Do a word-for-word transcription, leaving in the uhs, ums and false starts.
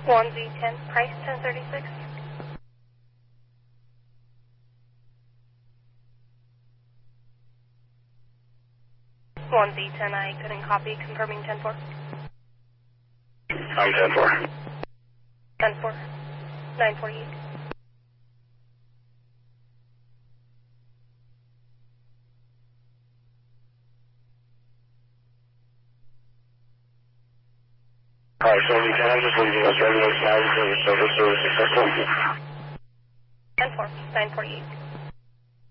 one Z ten, price ten thirty-six. one Z ten, I couldn't copy, confirming ten four. I'm ten four. ten four, nine forty-eight. Alright, so we can, I'm just leaving us regular flight, so the service was successful. ten four, nine forty-eight.